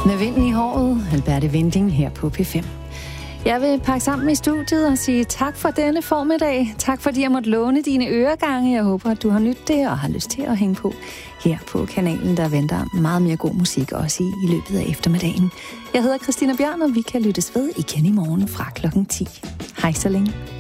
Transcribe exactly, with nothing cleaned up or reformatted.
Med vinden i håret, Alberte Winding her på P fem. Jeg vil pakke sammen i studiet og sige tak for denne formiddag. Tak fordi jeg måtte låne dine øregange. Jeg håber, at du har nydt det og har lyst til at hænge på her på kanalen. Der venter meget mere god musik også i, i løbet af eftermiddagen. Jeg hedder Christina Bjørn, og vi kan lyttes ved igen i morgen fra klokken ti. Hej så længe.